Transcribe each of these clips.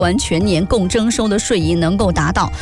完全年共征收的税银能够达到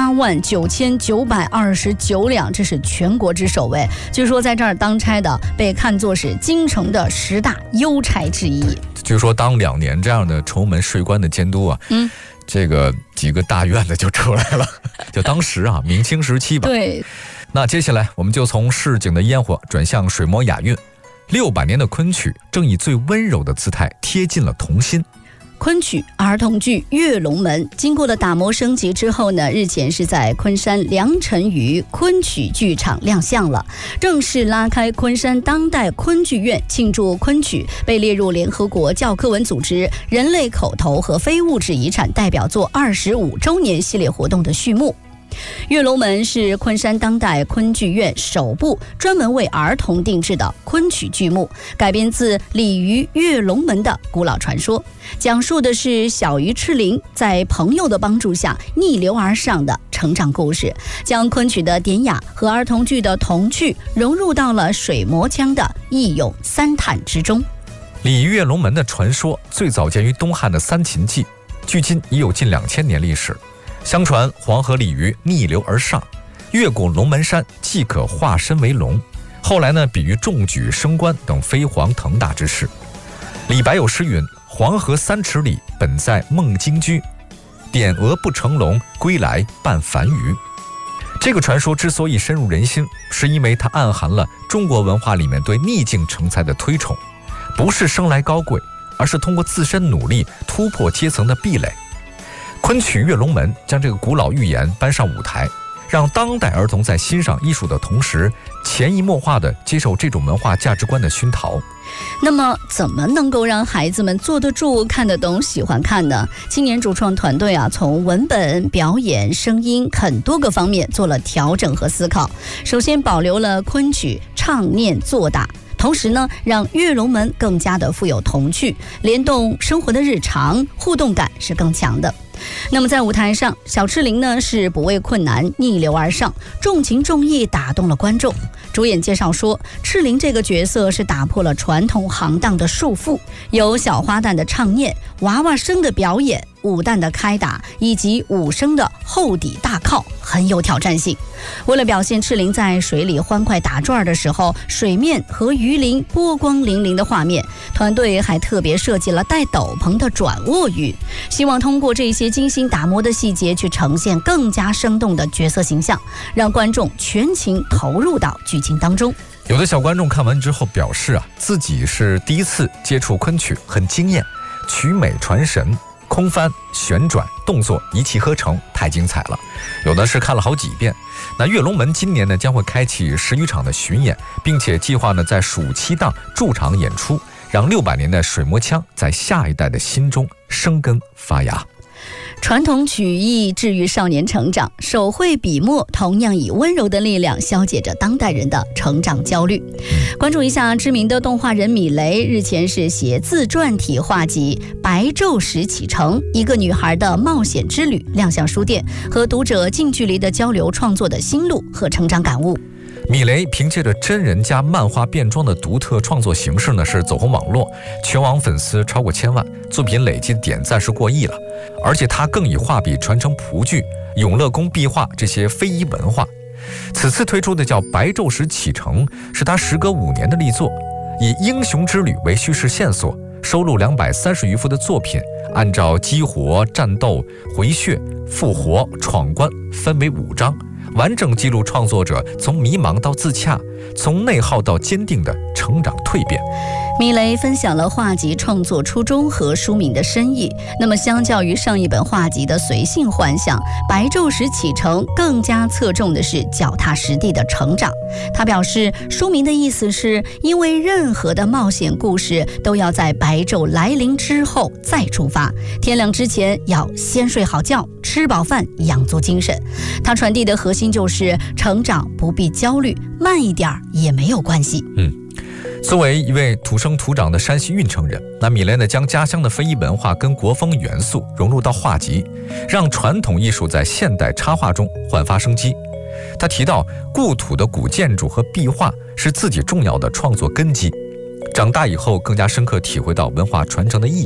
89929两，这是全国之首位。据说在这儿当差的被看作是京城的10大优差之一。 据说当2年这样的崇文税关的监督啊，这个几个大院的就出来了，就当时啊，明清时期吧。 对。 那接下来我们就从市井的烟火转向水磨雅韵，600年的昆曲正以最温柔的姿态贴近了童心。 昆曲儿童剧《跃龙门》经过了打磨升级之后呢，日前是在昆山良辰鱼昆曲剧场亮相了，正式拉开昆山当代昆剧院庆祝昆曲被列入联合国教科文组织人类口头和非物质遗产代表作25周年系列活动的序幕。跃龙门是昆山当代昆剧院首部专门为儿童定制的昆曲剧目，改编自鲤鱼跃龙门的古老传说，讲述的是小鱼赤灵在朋友的帮助下逆流而上的成长故事，将昆曲的典雅和儿童剧的童趣融入到了水磨腔的义勇3叹之中。 鲤鱼跃龙门的传说最早见于东汉的《三秦记》，距今已有近2000年历史。相传黄河鲤鱼逆流而上，越过龙门山即可化身为龙。后来呢，比喻中举升官等飞黄腾达之事。李白有诗云：黄河3尺里，本在孟津居，点鹅不成龙，归来伴樊鱼。这个传说之所以深入人心，是因为它暗含了中国文化里面对逆境成才的推崇，不是生来高贵，而是通过自身努力突破阶层的壁垒。昆曲跃龙门将这个古老寓言搬上舞台，让当代儿童在欣赏艺术的同时，潜移默化地接受这种文化价值观的熏陶。 那么怎么能够让孩子们坐得住、看得懂、喜欢看呢？青年主创团队从文本、表演、声音很多个方面做了调整和思考。首先保留了昆曲唱念做打，同时呢，让跃龙门更加的富有童趣，联动生活的日常，互动感是更强的。那么在舞台上，小赤灵呢是不畏困难，逆流而上，重情重义打动了观众。主演介绍说，赤灵这个角色是打破了传统行当的束缚，有小花旦的唱念、娃娃声的表演、武旦的开打以及武生的后底大靠，很有挑战性。为了表现赤灵在水里欢快打转的时候，水面和鱼鳞波光粼粼的画面，团队还特别设计了带斗篷的转卧鱼，希望通过这些精心打磨的细节去呈现更加生动的角色形象，让观众全情投入到剧情当中。 有的小观众看完之后表示自己是第一次接触昆曲，很惊艳，曲美传神，空翻、旋转、动作一气呵成，太精彩了。有的是看了好几遍。那跃龙门今年呢将会开启10余场的巡演，并且计划呢在暑期档驻场演出，让600年的水磨腔在下一代的心中生根发芽。 传统曲艺治愈少年成长，手绘笔墨同样以温柔的力量消解着当代人的成长焦虑。关注一下知名的动画人米雷，日前是写自传体画集《白昼时启程：一个女孩的冒险之旅》亮相书店，和读者近距离的交流创作的心路和成长感悟。 米雷凭借着真人加漫画变装的独特创作形式呢，是走红网络，全网粉丝超过1000万，作品累计点赞是过亿了。而且他更以画笔传承蒲剧、永乐宫壁画这些非遗文化。此次推出的叫《白昼时启程》，是他时隔5年的力作，以英雄之旅为叙事线索，收录230余幅的作品，按照激活、战斗、回血、复活、闯关分为5章，完整记录创作者从迷茫到自洽，从内耗到坚定的成长蜕变。 米雷分享了画集创作初衷和书名的深意。那么相较于上一本画集的随性幻想，白昼时启程更加侧重的是脚踏实地的成长。他表示，书名的意思是因为任何的冒险故事都要在白昼来临之后再出发，天亮之前要先睡好觉，吃饱饭，养足精神。他传递的核心就是成长不必焦虑，慢一点也没有关系。 作为一位土生土长的山西运城人，那米雷呢将家乡的非遗文化跟国风元素融入到画集，让传统艺术在现代插画中焕发生机。他提到，故土的古建筑和壁画是自己重要的创作根基。长大以后，更加深刻体会到文化传承的意义，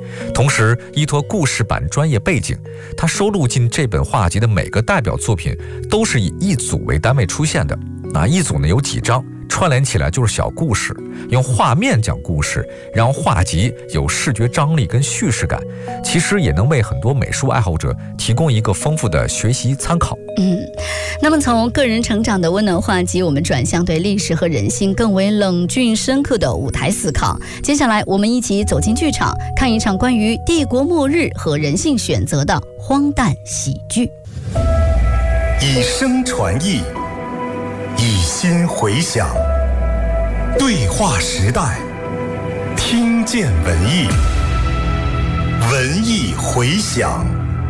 同时依托故事版专业背景，他收录进这本画集的每个代表作品都是以一组为单位出现的。一组呢有几章，串联起来就是小故事，用画面讲故事，让画集有视觉张力跟叙事感，其实也能为很多美术爱好者提供一个丰富的学习参考。 那么从个人成长的温暖画集，我们转向对历史和人性更为冷峻深刻的舞台思考。接下来我们一起走进剧场，看一场关于帝国末日和人性选择的荒诞喜剧。 以声传艺，以心回响，对话时代，听见文艺，文艺回响。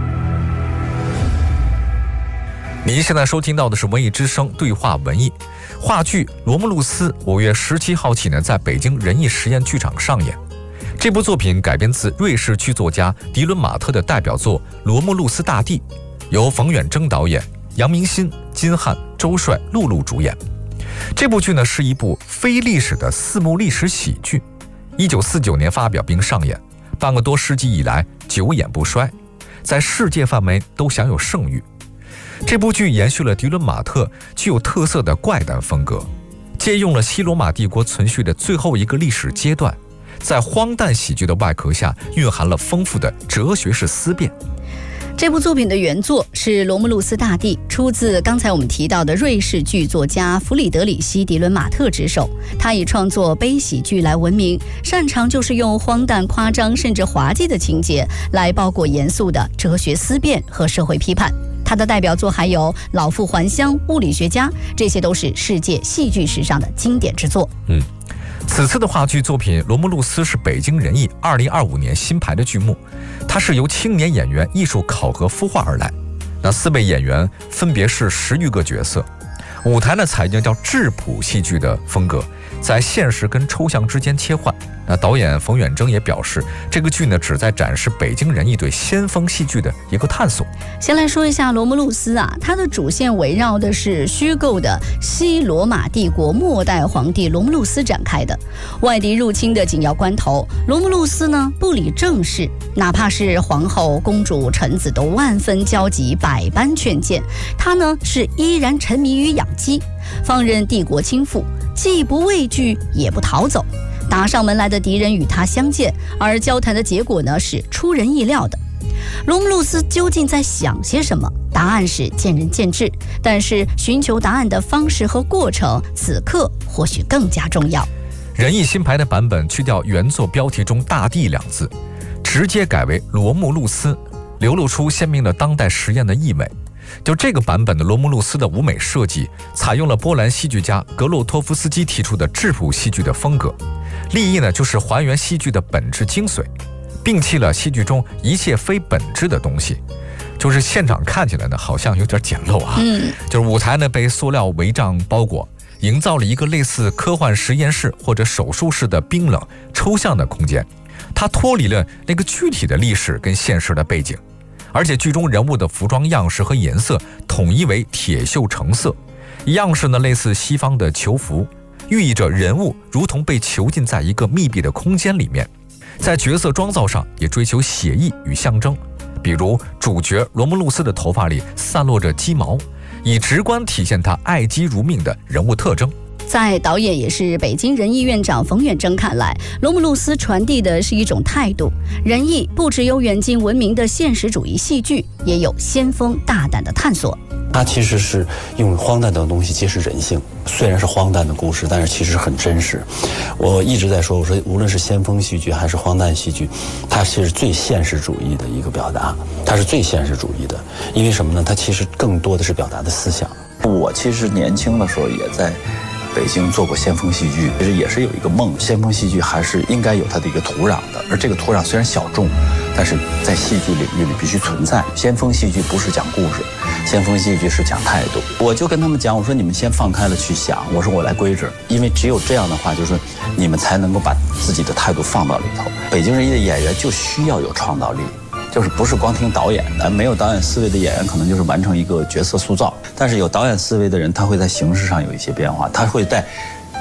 您现在收听到的是文艺之声对话文艺话剧《罗慕路斯》，5月17号起呢，在北京人艺实验剧场上演。这部作品改编自瑞士剧作家迪伦马特的代表作《罗慕路斯大帝》，由冯远征导演，杨明新、金瀚、周帅、陆路主演。这部剧呢是一部非历史的四幕历史喜剧，1949年发表并上演，半个多世纪以来久演不衰，在世界范围都享有盛誉。这部剧延续了迪伦马特具有特色的怪诞风格，借用了西罗马帝国存续的最后一个历史阶段，在荒诞喜剧的外壳下蕴含了丰富的哲学式思辨。 这部作品的原作是《罗慕路斯大帝》，出自刚才我们提到的瑞士剧作家弗里德里希·迪伦马特之手。他以创作悲喜剧来闻名，擅长就是用荒诞、夸张甚至滑稽的情节来包裹严肃的哲学思辨和社会批判。他的代表作还有《老妇还乡》《物理学家》，这些都是世界戏剧史上的经典之作。 此次的话剧作品《罗慕路斯》是北京人艺2025年新排的剧目，它是由青年演员艺术考核孵化而来。4位演员分别是10余个角色，舞台呢采用叫质朴戏剧的风格，在现实跟抽象之间切换。导演冯远征也表示，这个剧呢旨在展示北京人艺对先锋戏剧的一个探索。 先来说一下罗慕路斯它的主线围绕的是虚构的西罗马帝国末代皇帝罗慕路斯展开的。外敌入侵的紧要关头，罗慕路斯呢不理政事，哪怕是皇后、公主、臣子都万分焦急，百般劝谏。他呢是依然沉迷于养鸡，放任帝国倾覆，既不畏惧也不逃走。打上门来的敌人与他相见，而交谈的结果呢是出人意料的。罗慕路斯究竟在想些什么？答案是见仁见智，但是寻求答案的方式和过程，此刻或许更加重要。 人艺新排的版本去掉原作标题中大帝2字，直接改为罗慕路斯，流露出鲜明的当代实验的意味。就这个版本的罗慕路斯的舞美设计，采用了波兰戏剧家格洛托夫斯基提出的质朴戏剧的风格，立意呢就是还原戏剧的本质精髓，摒弃了戏剧中一切非本质的东西。就是现场看起来呢好像有点简陋就是舞台呢被塑料围帐包裹，营造了一个类似科幻实验室或者手术室的冰冷抽象的空间，它脱离了那个具体的历史跟现实的背景。而且剧中人物的服装样式和颜色统一为铁锈橙色，样式呢类似西方的囚服，寓意着人物如同被囚禁在一个密闭的空间里面。在角色妆造上也追求写意与象征，比如主角罗慕路斯的头发里散落着鸡毛，以直观体现他爱鸡如命的人物特征。 在导演也是北京人艺院长冯远征看来，罗慕路斯传递的是一种态度。人艺不只有远近闻名的现实主义戏剧，也有先锋大胆的探索。 它其实是用荒诞的东西揭示人性，虽然是荒诞的故事，但是其实很真实。我一直在说，我说无论是先锋戏剧还是荒诞戏剧，它是最现实主义的一个表达，它是最现实主义的。因为什么呢？它其实更多的是表达的思想。 我其实年轻的时候也在北京做过先锋戏剧，其实也是有一个梦，先锋戏剧还是应该有它的一个土壤的，而这个土壤虽然小众，但是在戏剧领域里必须存在。先锋戏剧不是讲故事，先锋戏剧是讲态度。我就跟他们讲，我说你们先放开了去想，我说我来规制，因为只有这样的话，就是你们才能够把自己的态度放到里头。北京人艺的演员就需要有创造力，就是不是光听导演的，没有导演思维的演员可能就是完成一个角色塑造，但是有导演思维的人，他会在形式上有一些变化，他会在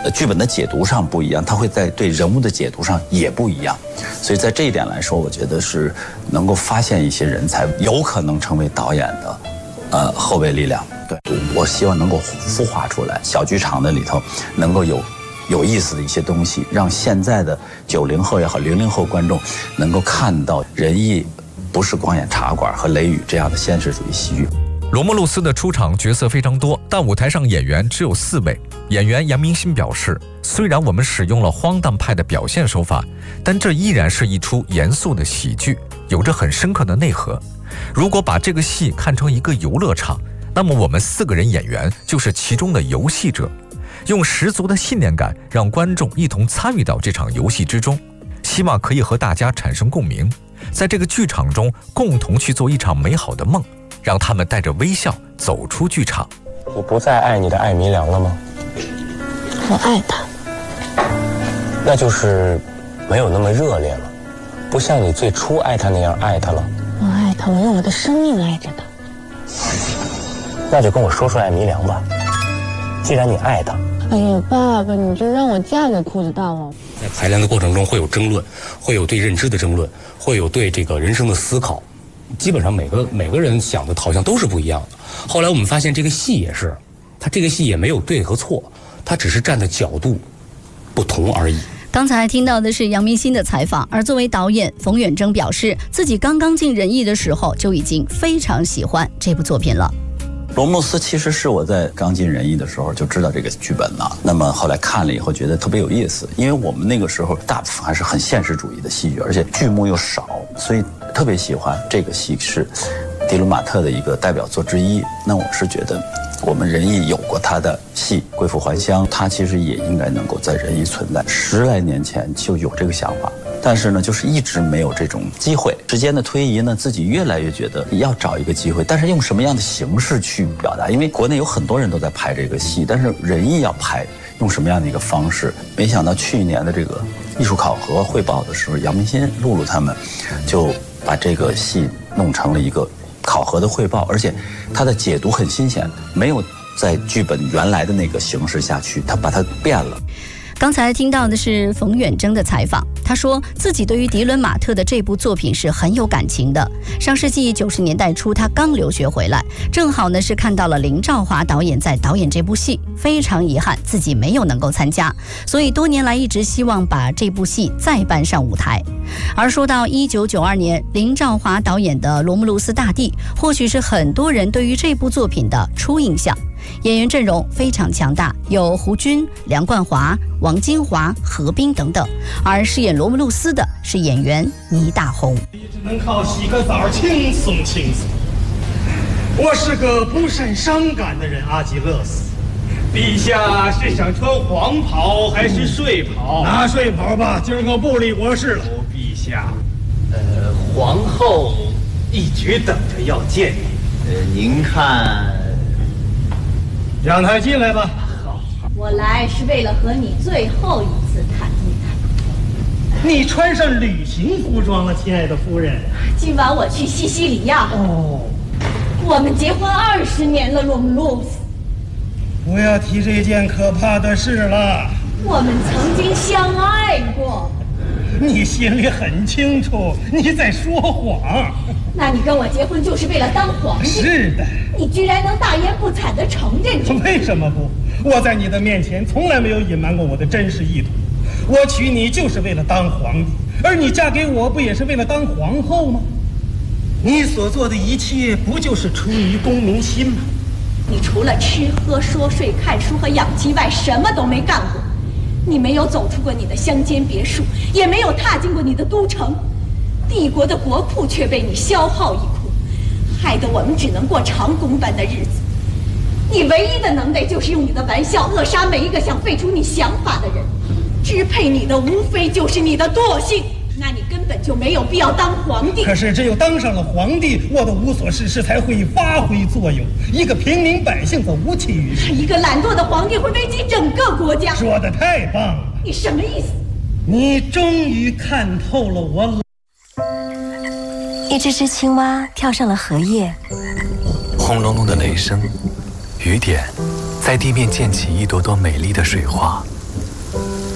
剧本的解读上不一样，它会在对人物的解读上也不一样。所以在这一点来说，我觉得是能够发现一些人才，有可能成为导演的后备力量。对，我希望能够孵化出来，小剧场的里头能够有意思的一些东西，让现在的90后也好，00后观众能够看到仁义不是光演茶馆和雷雨这样的现实主义戏剧。 罗慕路斯的出场角色非常多，但舞台上演员只有4位。演员杨明新表示，虽然我们使用了荒诞派的表现手法，但这依然是一出严肃的喜剧，有着很深刻的内核。如果把这个戏看成一个游乐场，那么我们4个人演员就是其中的游戏者，用十足的信念感让观众一同参与到这场游戏之中，希望可以和大家产生共鸣，在这个剧场中共同去做一场美好的梦，让他们带着微笑走出剧场。 你不再爱你的艾弥良了吗？ 我爱他， 那就是没有那么热烈了，不像你最初爱他那样爱他了。 我爱他，我用我的生命爱着他。 那就跟我说说艾弥良吧，既然你爱他。 哎呀，爸爸，你就让我嫁给裤子大王。 在排练的过程中会有争论，会有对认知的争论，会有对这个人生的思考，基本上每个人想的好像都是不一样的。后来我们发现这个戏也是，他这个戏也没有对和错，他只是站的角度不同而已。 刚才听到的是杨明新的采访，而作为导演，冯远征表示自己刚刚进仁义的时候就已经非常喜欢这部作品了。 罗慕斯其实是我在刚进仁义的时候就知道这个剧本了，那么后来看了以后觉得特别有意思，因为我们那个时候大部分还是很现实主义的戏剧，而且剧目又少，所以特别喜欢这个戏，是迪伦马特的一个代表作之一。那我是觉得我们仁义有过他的戏《归父还乡》，他其实也应该能够在仁义存在。10来年前就有这个想法，但是呢，就是一直没有这种机会。时间的推移呢，自己越来越觉得要找一个机会，但是用什么样的形式去表达？因为国内有很多人都在拍这个戏，但是仁义要拍，用什么样的一个方式？没想到去年的这个艺术考核汇报的时候，杨明新、露露他们就把这个戏弄成了一个考核的汇报，而且他的解读很新鲜，没有在剧本原来的那个形式下去，他把它变了。 刚才听到的是冯远征的采访，他说自己对于迪伦马特的这部作品是很有感情的。上世纪90年代初，他刚留学回来，正好呢是看到了林兆华导演在导演这部戏，非常遗憾自己没有能够参加，所以多年来一直希望把这部戏再搬上舞台。而说到1992年林兆华导演的《罗慕路斯大帝》，或许是很多人对于这部作品的初印象。演员阵容非常强大，有胡军、梁冠华、王金华、何冰等等，而饰演罗慕路斯的是演员倪大红。 只能靠洗个澡轻松轻松。我是个不善伤感的人，阿基勒斯。陛下是想穿黄袍还是睡袍？拿睡袍吧，今儿个不理国事了。陛下，皇后一直等着要见你。您看，让他进来吧。好， 我来是为了和你最后一次谈一谈。 你穿上旅行服装了，亲爱的夫人。 今晚我去西西里亚。 哦， 我们结婚20年了，罗姆路斯。 不要提这件可怕的事了。 我们曾经相爱过。 你心里很清楚，你在说谎。 那你跟我结婚就是为了当皇帝？ 是的。 你居然能大言不惭地承认这个？ 为什么不？我在你的面前从来没有隐瞒过我的真实意图。我娶你就是为了当皇帝，而你嫁给我不也是为了当皇后吗？你所做的一切不就是出于公民心吗？ 你除了吃喝说睡看书和养鸡外什么都没干过。你没有走出过你的乡间别墅，也没有踏进过你的都城，帝国的国库却被你消耗一空，害得我们只能过长工般的日子。你唯一的能耐就是用你的玩笑扼杀每一个想废除你想法的人，支配你的无非就是你的惰性。那你根本就没有必要当皇帝。 可是只有当上了皇帝，我的无所事事才会发挥作用，一个平民百姓则无济于事。 一个懒惰的皇帝会危及整个国家。 说得太棒了。 你什么意思？ 你终于看透了我。 一只只青蛙跳上了荷叶， 轰隆隆的雷声，雨点在地面溅起一朵朵美丽的水花。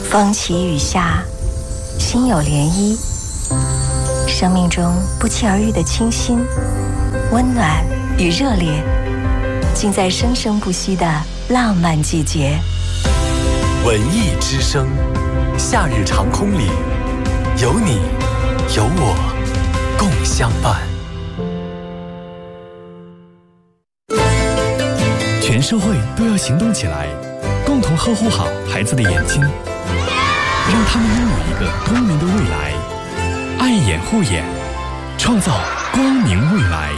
风起雨下，心有涟漪。生命中不期而遇的清新、温暖与热烈，尽在生生不息的浪漫季节。 文艺之声，夏日长空里，有你有我共相伴。全社会都要行动起来，共同呵护好孩子的眼睛，让他们拥有一个光明的未来。爱眼护眼，创造光明未来。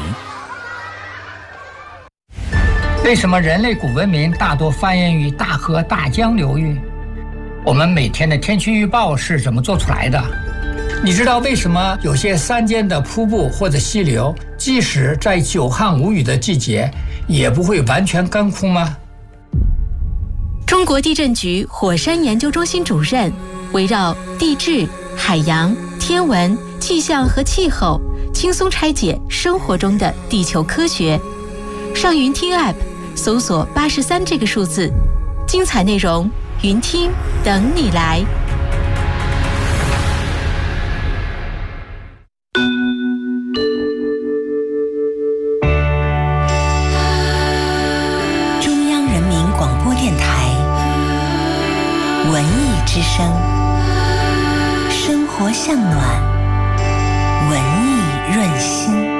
为什么人类古文明大多繁衍于大河大江流域？我们每天的天气预报是怎么做出来的？你知道为什么有些山间的瀑布或者溪流，即使在久旱无雨的季节，也不会完全干枯吗？ 中国地震局火山研究中心主任围绕地质、海洋、天文、气象和气候，轻松拆解生活中的地球科学。上云听 App 搜索83这个数字，精彩内容云听等你来。 中央人民广播电台文艺之声，生活向暖，文艺润心。